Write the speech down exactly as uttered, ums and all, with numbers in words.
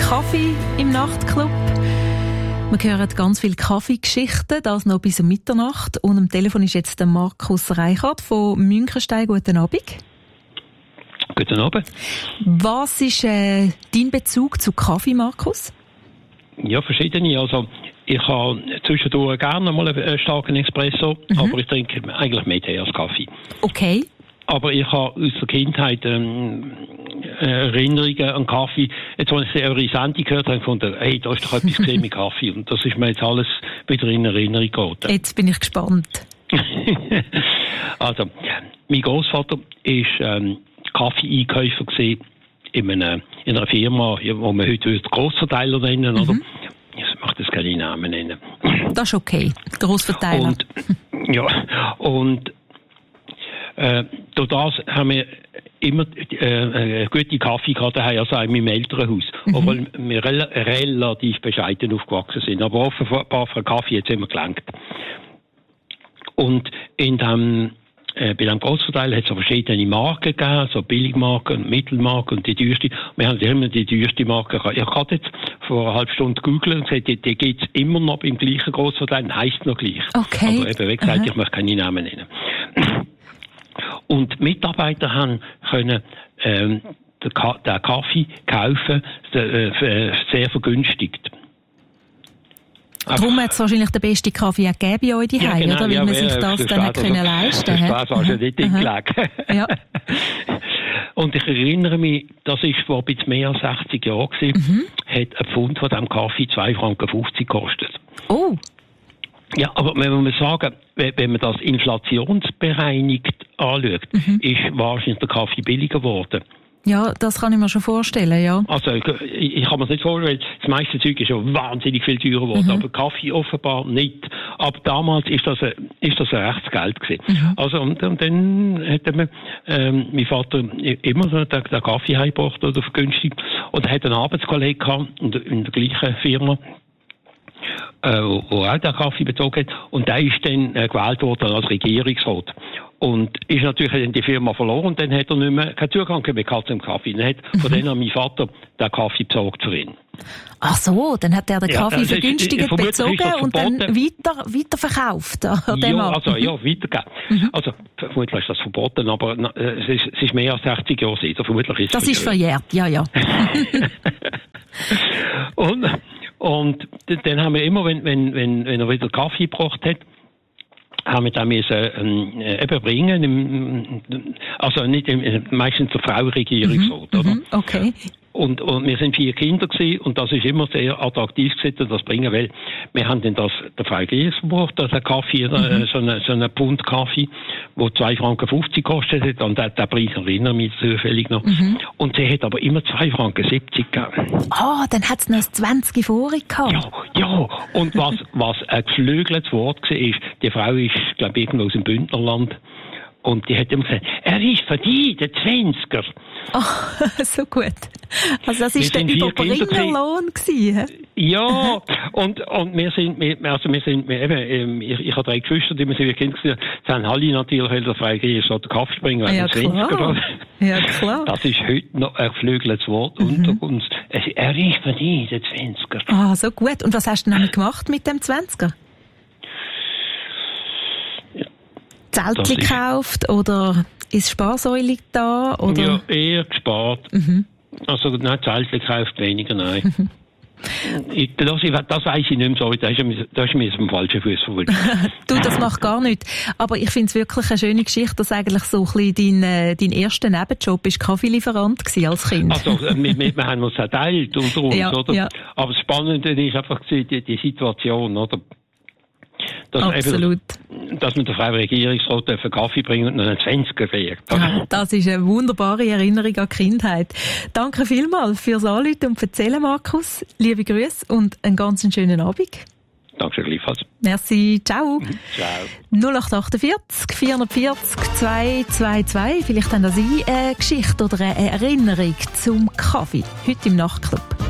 Kaffee im Nachtclub. Wir hören ganz viele Kaffeegeschichten, das noch bis um Mitternacht. Und am Telefon ist jetzt der Markus Reichert von Münchenstein. Guten Abend. Guten Abend. Was ist äh, dein Bezug zu Kaffee, Markus? Ja, verschiedene. Also, ich habe zwischendurch gerne mal einen starken Espresso, mhm. aber ich trinke eigentlich mehr Tee als Kaffee. Okay. Aber ich habe aus der Kindheit ähm, Erinnerungen an Kaffee. Jetzt, als ich eure Sendung gehört habe, habe ich gefunden, hey, da ist doch etwas gesehen mit Kaffee. Und das ist mir jetzt alles wieder in Erinnerung geraten. Jetzt bin ich gespannt. Also, mein Großvater war ähm, Kaffee-Einkäufer gewesen in einer, in einer Firma, wo man heute Grossverteiler nennen, mhm. oder? Ich möchte das keine Namen nennen. Das ist okay, Grossverteiler. Und, ja, und äh, durch das haben wir immer äh, gute Kaffee gehabt, also auch in meinem Elternhaus, mhm. obwohl wir rel- relativ bescheiden aufgewachsen sind. Aber offenbar für Kaffee hat es immer gelangt. Und in dem Äh, bei dem Grossverteiler hat es verschiedene Marken gegeben, so Billigmarken, Mittelmarken und die teuerste. Wir haben immer die teuerste Marke gehabt. Ich habe jetzt vor einer halben Stunde gegoogelt und gesagt, die, die gibt es immer noch beim gleichen Grossverteiler, heisst noch gleich. Okay. Aber eben, wie gesagt, Aha. ich möchte keine Namen nennen. Und die Mitarbeiter haben können ähm, den, Ka- den Kaffee kaufen, den, äh, sehr vergünstigt. Darum hat es wahrscheinlich den besten Kaffee auch gegeben bei euch daheim, ja, genau, oder? Weil ja, man ja, sich das, das dann also, können leisten konnte. Das war also nicht hingelegt. Ja. Und ich erinnere mich, das ist vor ein bisschen mehr als sechzig Jahren gewesen, mhm. hat ein Pfund von diesem Kaffee zwei Franken fünfzig gekostet. Oh! Ja, aber wenn man sagen, wenn man das inflationsbereinigt anschaut, mhm. ist wahrscheinlich der Kaffee billiger geworden. Ja, das kann ich mir schon vorstellen, ja. Also, ich, ich kann mir das nicht vorstellen, weil das meiste Zeug ist ja wahnsinnig viel teurer geworden, mhm. aber Kaffee offenbar nicht. Aber damals ist das ein, ist das ein rechtes Geld gewesen. Mhm. Also, und, und dann hat mir, ähm, mein Vater immer so den, den Kaffee heimgebracht oder vergünstigt. Und er hat einen Arbeitskollegen gehabt, in der, in der gleichen Firma, äh, wo, wo auch den Kaffee bezogen hat. Und der ist dann äh, gewählt worden als Regierungsrat. Und ist natürlich in die Firma verloren und dann hat er nicht mehr keinen Zugang mehr zum Kaffee. Dann hat mhm. von dann an mein Vater den Kaffee besorgt für ihn. Ach so, dann hat er den Kaffee ja, vergünstigt bezogen und dann weiter, weiter verkauft an dem Ja, Markt. also, ja, weitergegeben. Mhm. Also, vermutlich ist das verboten, aber äh, es, ist, es ist mehr als sechzig Jahre alt. Vermutlich ist das es ist verjährt, ja, ja. und, und dann haben wir immer, wenn, wenn, wenn, wenn er wieder Kaffee gebracht hat, haben wir dann müssen, ähm, eben bringen, im, also nicht im, meistens zur Frau Regierungsrat, mhm, oder? Okay. Und, und wir sind vier Kinder gewesen, und das ist immer sehr attraktiv gewesen, das bringen, weil wir haben dann das, der Frau gebracht, also Kaffee, mhm. so einen so eine Pfund Kaffee, wo zwei Franken fünfzig kostet hat, und der, der Preis erinnere mich zufällig noch. Mhm. Und sie hat aber immer zwei Franken siebzig gegeben. Ah, oh, dann hat es noch zwanzig vorig gehabt. Ja, ja. Und was, was ein geflügeltes Wort war, ist, die Frau ist, glaube ich, irgendwo aus dem Bündnerland. Und die hat immer gesagt, er ist für dich, der Zwanziger. Oh, so gut. Also das war der Überbringerlohn gewesen. Ja, und, und wir sind, wir, also wir sind, wir eben, ich, ich habe drei Geschwister, die wir sind wie Kinder gewesen, die haben alle natürlich, weil der Freigehend ist, den Kaffee bringen, weil ja, klar. Ja, klar. Das ist heute noch ein geflügeltes Wort mhm. unter uns. Er ist für dich, der Zwanziger. Ah, so gut. Und was hast du denn gemacht mit dem Zwanziger? Zeltli gekauft oder ist Sparsäule da? Oder? Ja, eher gespart. Mhm. Also, nein, Zeltli gekauft, weniger, nein. Mhm. Ich, das, das weiss ich nicht mehr so, da ist mir auf dem falschen Fuß verwunden. Du, das macht gar nichts. Aber ich finde es wirklich eine schöne Geschichte, dass eigentlich so ein bisschen dein, dein erster Nebenjob ist Kaffeelieferant gewesen als Kind. Also, wir, wir haben uns erteilt unter uns, ja, oder? Ja. Aber das Spannende ist einfach die, die Situation, oder? Dass Absolut. Eben, dass man der Frau Regierungsrat einen Kaffee bringt und einen Zwanziger fährt. Ja, das ist eine wunderbare Erinnerung an die Kindheit. Danke vielmals fürs Anrufen und Erzählen, Markus. Liebe Grüße und einen ganz schönen Abend. Danke gleichfalls. Merci, ciao. Ciao. null acht achtundvierzig, vierundvierzig, zweihundertzweiundzwanzig. Vielleicht haben Sie eine Geschichte oder eine Erinnerung zum Kaffee heute im Nachtclub.